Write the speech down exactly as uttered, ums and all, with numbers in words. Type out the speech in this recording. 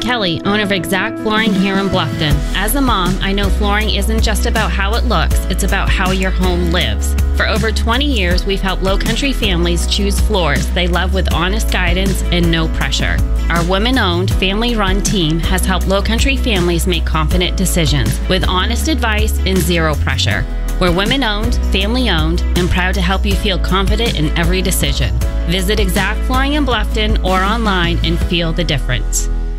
Kelly, owner of Exact Flooring here in Bluffton. As a mom, I know flooring isn't just about how it looks, it's about how your home lives. For over twenty years, we've helped Low Country families choose floors they love with honest guidance and no pressure. Our women-owned, family-run team has helped Low Country families make confident decisions with honest advice and zero pressure. We're women-owned, family-owned, and proud to help you feel confident in every decision. Visit Exact Flooring in Bluffton or online and feel the difference.